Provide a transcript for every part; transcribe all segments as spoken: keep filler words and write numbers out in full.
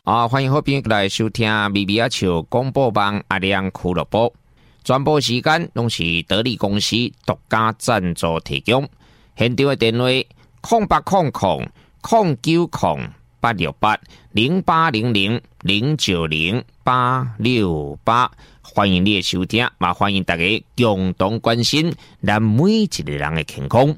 啊，欢迎好朋友来收听咪咪啊笑广播网阿亮俱乐部，全部时间拢是得力公司独家赞助提供。现场的电话：空八空空空九空八六八零八零零零九零八六八。欢迎你的收听，嘛欢迎大家共同关心咱每一个人的健康。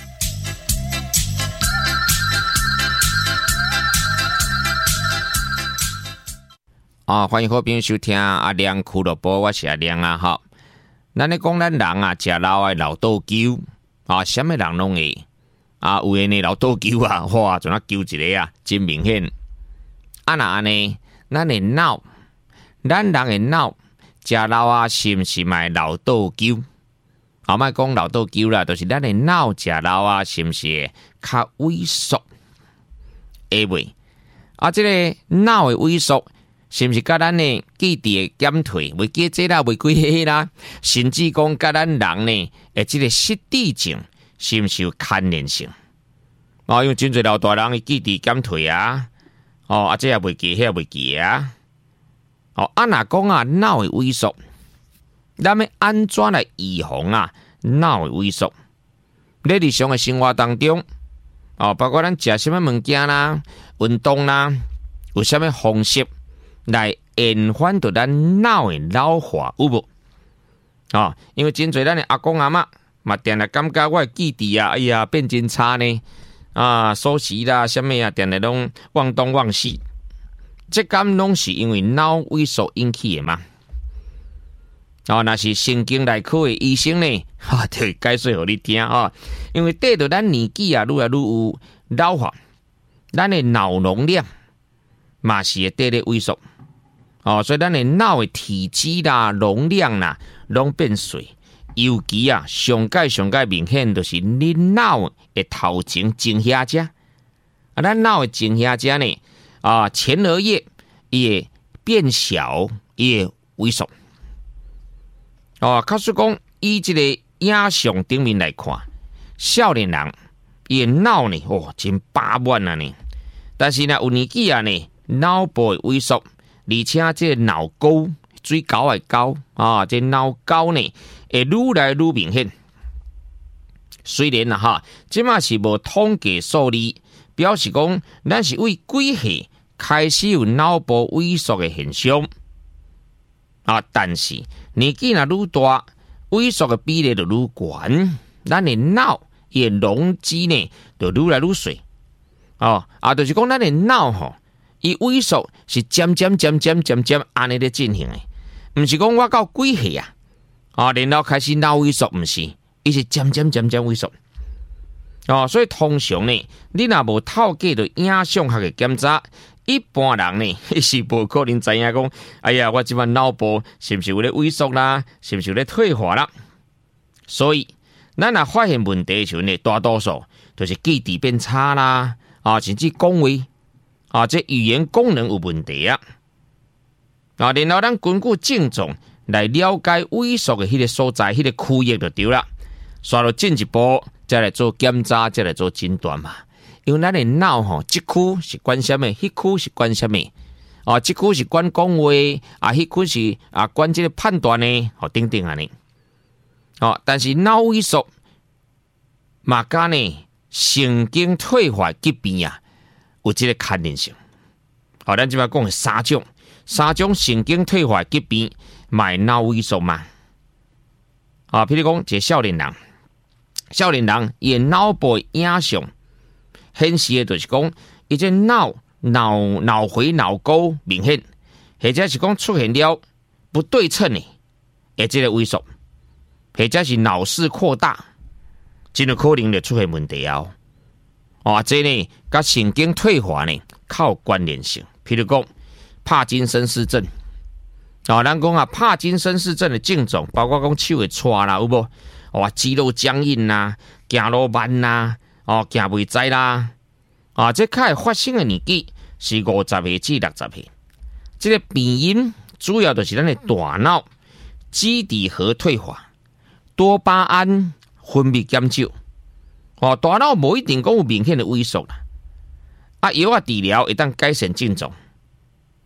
啊，欢迎好朋友收听阿亮俱乐部，我是阿亮啊哈。咱咧讲咱人啊，食老的老豆酒啊，什么人拢会啊？有诶呢老豆酒啊，哇，像那酒一个啊，真明显。啊那安尼，咱的脑，咱人的脑食老啊，是毋是买老豆酒？啊，莫讲老豆酒啦，就是咱的脑食老啊，是毋是较萎缩？会袂？啊，这个脑的萎缩。是毋是甲咱呢记忆的减退，袂记这啦，袂记迄啦，甚至讲甲咱人呢，诶，即个失智症是毋是有牵连性？哦，因为真侪老大人的记忆减退啊，哦，啊，这也袂记，迄也袂记啊。哦，啊，若讲啊，脑的萎缩，咱要安怎来预防啊？脑的萎缩，在日常的生活当中，哦，包括咱食什么物件啦、运动啦，有什么方式？来延缓到咱脑的老化有无？哦，因为真侪咱的阿公阿嬷嘛，定来感觉我的记忆啊，哎呀变真差呢啊，锁匙啦，什么啊，定来拢忘东忘西，这敢拢是因为脑萎缩引起的嘛？哦，那是神经内科的医生呢，哈，就会解释互你听啊、哦。因为对着咱年纪啊，愈来愈有老化，咱的脑容量嘛是会对咧萎缩。哦，所以咱的脑的体积啦、容量啦，拢变细。尤其啊，上界上界明显就是你脑的头前前遐只，啊，咱脑的前遐只呢，啊，前额叶也变小，也萎缩。哦，假使讲以这个影像顶面来看，少年人伊脑呢，哦，真饱满啊呢，但是呢，有年纪啊呢，脑部的萎缩。而且这脑沟最高的高啊，这脑沟呢会愈来愈明显。虽然啊哈，这嘛是无统计数字，表示讲咱是为几岁开始有脑部萎缩的现象啊，但是年纪若愈大，萎缩的比例就愈悬，咱的脑也容积呢就愈来愈细哦啊，就是讲咱的脑吼。伊萎缩是渐渐渐渐渐渐安尼咧进行的，毋是讲我到几岁啊，啊，然后开始脑萎缩，毋是，伊是渐渐渐渐萎缩。哦，所以通常呢，你若无透过着影像学的检查，一般人呢是无可能知影讲，哎呀，我即摆脑部是毋是有咧萎缩啦，是毋是有咧退化啦？所以，咱若发现问题的时候呢，大多数就是记忆变差啦，啊，甚至讲话。啊，这语言功能有问题啊！啊，然后咱根据症状来了解萎缩的迄个所在、迄、那个区域就对了。刷到进一步，再来做检查，再来做诊断嘛。因为咱的脑吼，这区是管什么，迄区是管什么？啊，这区是管讲话，啊，迄区是啊管这个判断呢，好等等啊呢。哦，但是脑萎缩嘛，加呢神经退化疾病啊。有这个牵连性，好，咱即摆讲三种，三种神经退化疾病，买脑萎缩嘛。啊，譬如讲，一个少年人，少年人伊脑部影像显示的，就是讲，伊这脑脑脑回脑沟明显，或者是讲出现了不对称的，诶，这个萎缩，或者是脑室扩大，真有可能就出现问题啊。哦，这呢，甲神经退化呢，较有关联性。譬如讲，帕金森氏症，哦，咱讲啊，帕金森氏症的症状，包括讲手会颤啦，有无？哇，肌肉僵硬啦，行路慢啦，哦，行袂知啦，啊，这较会发生的年纪是五十岁至六十岁。这个病因主要就是咱的大脑基底核退化，多巴胺分泌减少。哦，大脑无一定讲有明显的萎缩啦，啊，药啊治疗会当改善症状，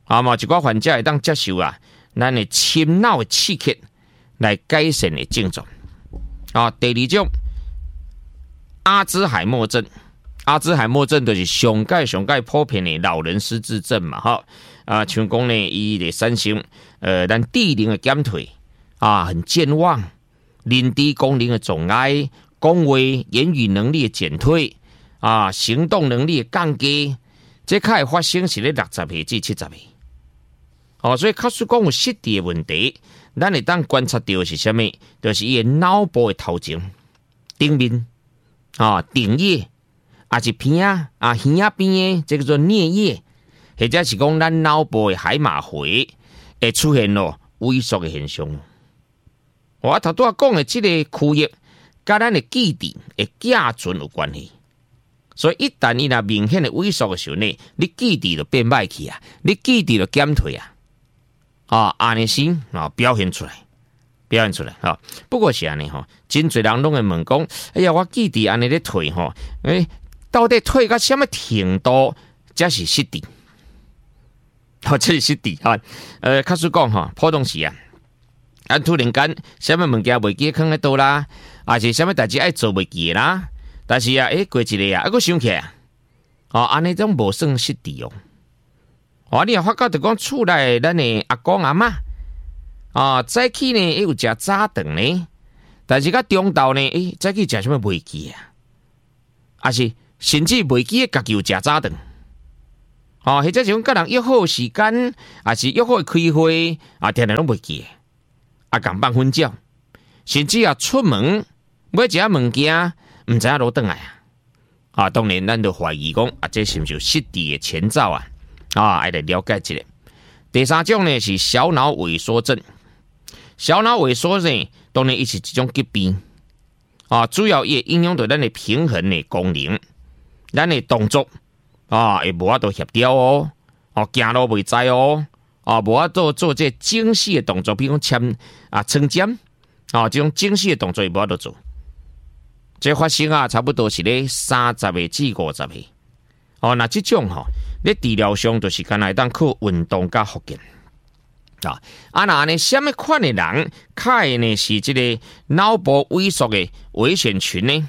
啊嘛，一寡患者会当接受啊，咱的深脑的刺激来改善的症状。啊，第二种阿兹海默症，阿兹海默症就是上界上界普遍的老人失智症嘛，哈啊，像讲呢，伊的产生呃，咱智能的减退啊，很健忘，认知功能的障碍，讲话言语能力的减退啊，行动能力的降低，这较会发生是咧六十岁至七十岁。哦，所以假使讲有失智的问题，咱会当观察到是啥物？就是伊的脑部的头前、顶面啊、顶叶，还是边啊、啊耳仔边的，这个叫颞叶，或者是讲咱脑部的海马回会出现咯萎缩的现象。我头拄仔讲的这个区域，甲咱的记忆的寄存有关系。所以一旦伊若明显的萎缩的时候呢，你记忆就变歹去啊，你记忆就减退啊。啊，安尼先啊，表现出来，表现出来哈。不过是安尼哈，真侪人拢会问讲，哎呀，我记忆安尼咧退吼，诶，到底退到什么程度才是失智？哦，这是失智哈。呃，假使讲哈，普通时啊，咱突然间什么物件袂记放喺倒啦，还是什么代志爱做袂记啦，但是啊，诶，过一日啊，又想起来，哦，安尼种无算失智哦。哦，你也发觉就讲厝内咱的阿公阿嬷啊，早起呢有食早顿呢，但是到中昼呢，诶，早起食什么袂记啊？还是甚至袂记家己有食早顿？哦，或者是讲甲人约好时间，还是约好开会啊，天天拢袂记，啊，共放混鸟，甚至啊出门买一下物件，毋知影攞倒来啊！啊，当然咱就怀疑讲啊，这是毋是失智的前兆啊？啊，爱来了解一下。第三种呢是小脑萎缩症。小脑萎缩呢，当然伊是一种疾病啊，主要也影响到咱的平衡的功能，咱的动作啊，会无法度协调哦，哦，行路袂知哦，啊，无法度做这精细的动作，比如讲签啊、撑针啊，这种精细的动作也无法度做。这发生啊，差不多是咧三十个至五十个。哦，那这种吼、哦，咧治疗上就是干来当靠运动加复健啊。啊，那呢，什么款的人，较呢是这个脑部萎缩的危险群呢？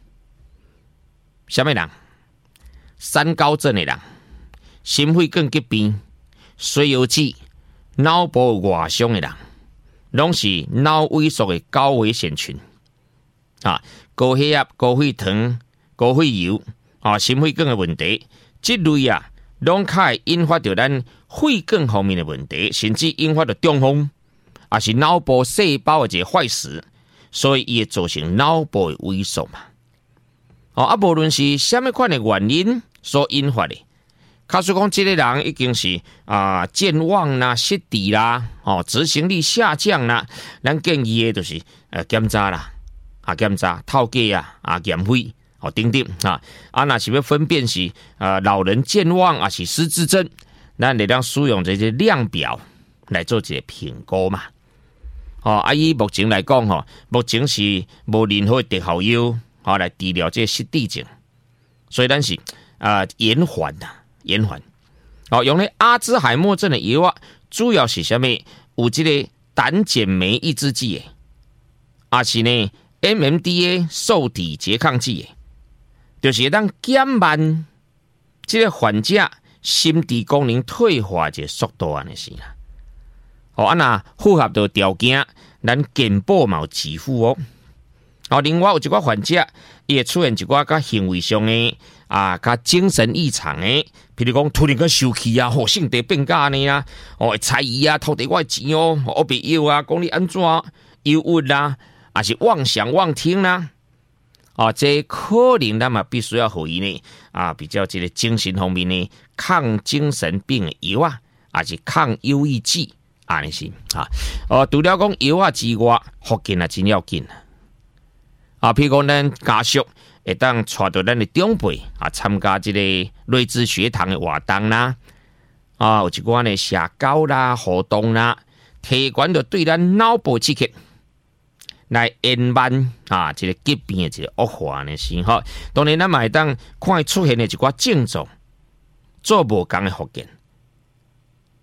什么人？三高症的人、心血管疾病、水溶脂、脑部外伤的人，拢是脑萎缩的高危险群啊。高血压、高血糖、高血油。啊，心血管的问题，这类啊，拢较会引发到咱血管方面的问题，甚至引发到中风，也是脑部细胞的一个坏死，所以伊会造成脑部的萎缩嘛。哦，啊，无论是什么款的原因所引发的，假使讲这个人已经是啊健忘啦、失智啦、哦执行力下降啦，咱建议的就是呃检查啦，啊检查透计啊，啊验血。哦，等等啊，啊，那是要分辨是啊、呃、老人健忘还是失智症，咱得当使用这些量表来做一个评估嘛。哦，啊，以目前来讲吼，目前是无任何的特效药哦来治疗这失智症，所以咱是啊、呃、延缓呐，延缓。哦，用咧阿兹海默症的药啊，主要是啥物？有这个胆碱酶抑制剂的，啊是呢 M M D A 受体拮抗剂的。就是当减慢这个患者心智功能退化的速度安尼是啦。哦，啊那符合到条件，咱健保嘛有支付哦。哦，另外有一寡患者，伊会出现一寡甲行为上的啊，甲精神异常的，譬如讲突然间生气啊，吼性地变假呢啊，哦猜疑啊，偷摕我的钱哦，我别要啊，讲你安怎忧郁啦，还是妄想妄听啦。啊，这可能咱嘛必须要互伊呢啊，比较这个精神方面呢，抗精神病的药啊，还是抗忧郁剂安尼是啊。哦，除了讲药啊之外，福建啊真要紧啊。譬如讲咱家属会当带到咱的长辈啊，参加这个瑞智学堂的活动啦，啊，有一寡呢社交啦、活动啦，提悬着对咱脑部刺激。来延慢啊，这个疾病的这个恶化呢是吼。当然，咱嘛会当看出现的一寡症状，做无同的复健。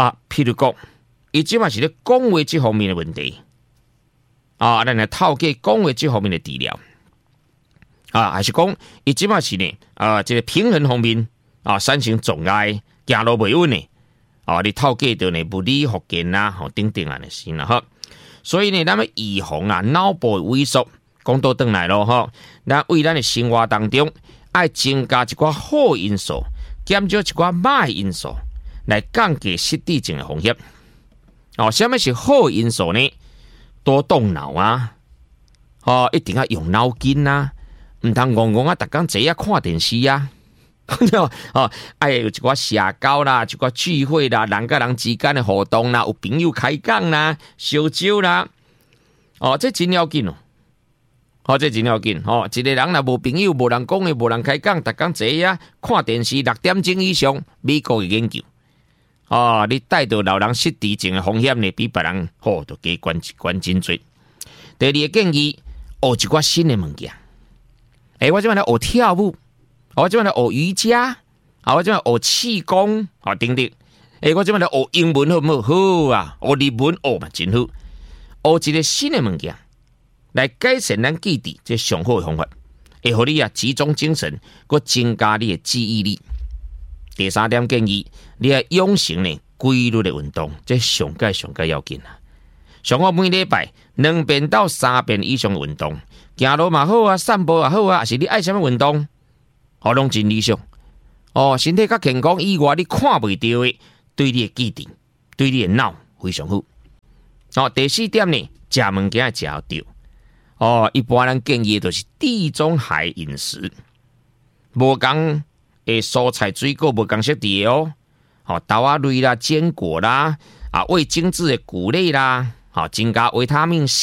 啊，譬如讲，伊即嘛是咧讲话这方面的问题啊，咱来透过讲话这方面的治疗啊，还是讲伊即嘛是呢啊，这个平衡方面啊，产生障碍，行路袂稳呢啊，你透过着呢物理福建啊，吼等等啊，那是啦吼。所以呢，咱要预防啊脑部萎缩，讲到转来咯吼，咱为咱的生活当中爱增加一寡好因素，减少一寡歹因素，来降低失智症的风险。哦，什么是好因素呢？多动脑啊，哦，一定要用脑筋啊，唔通戆戆啊，逐工坐啊看电视啊。哦，哎，有一寡社交啦，一寡聚会啦，人甲人之间的互动啦，有朋友开讲啦，烧酒啦，哦，这真要紧哦，哦，这真要紧哦。一个人若无朋友，无人讲的，无人开讲，逐工坐啊看电视六点钟以上，美国的研究，哦，你带到老人失智症的风险呢，比别人好都加关关真多。第二个建议，学一寡新的物件。诶、欸，我即摆来学跳舞。我即摆来学瑜伽，啊，我即摆学气功，啊，等等。诶，我即摆来学英文好唔好？好啊，学日文学嘛真好。学一个新的物件，来改善咱记忆，这上好的方法，会互你啊集中精神，佮增加你的记忆力。第三点建议，你要养成呢规律的运动，这上界上界要紧啊。上好每礼拜两遍到三遍以上的运动，行路嘛好啊，散步也好啊，还是你爱什么运动？哦，拢真理想。哦，身体较健康以外，你看袂到的，对你的记忆、对你的脑非常好。哦，第四点呢，食物件要食好对。哦，一般人建议就是地中海饮食，无讲诶蔬菜水果无讲色地哦。哦，豆仔类啦、坚果啦，啊，味精致的谷类啦，好、哦、增加维他命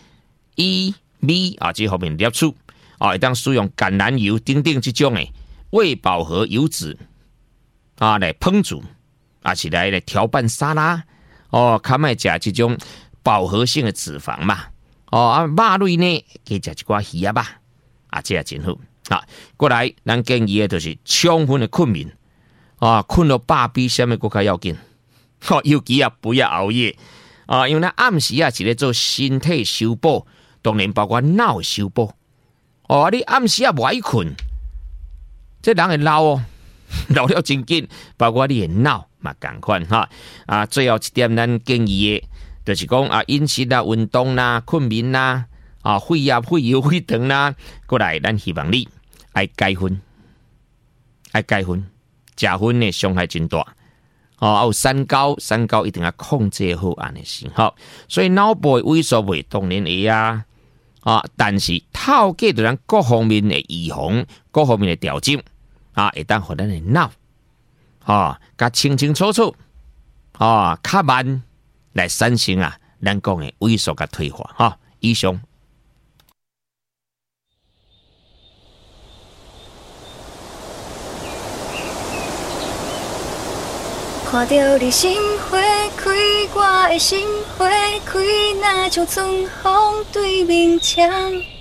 C、E、B 啊这方面摄取。哦，会当使用橄榄油等等这种诶胃饱和油脂啊来烹煮，啊是来来调拌沙拉。哦，较莫食这种饱和性的脂肪嘛。哦啊，肉类呢，加食一寡鱼啊吧，啊这也真好。啊，过来，咱建议的就是充分的困眠。啊，困到饱比什么更加要紧。哦，尤其啊不要熬夜。啊，因为咱暗时啊是咧做身体修补，当然包括脑修补。哦，你暗时啊无爱困，这人会老哦，老了真紧，包括你的脑嘛同款哈。啊，最后一点咱建议的，就是讲啊，饮食啦、运动啦、困眠啦、啊血压、血油、血糖啦，过来，咱希望你爱戒烟，爱戒烟，食烟呢伤害真大。哦，有三高，三高一定要控制好安尼先好。所以脑部萎缩袂当然会啊。啊！但是透过咱各方面的预防、各方面的调整，啊，会当互咱的脑，啊，甲清清楚楚，啊，较慢来产生啊，咱讲的萎缩甲退化，哈、啊。以上。 看到你心花开，我的心花开，若像春风对面墙。